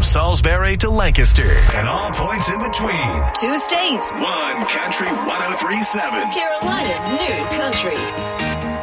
Salisbury to Lancaster and all points in between. 2 states. One Country 103.7. Carolina's new country.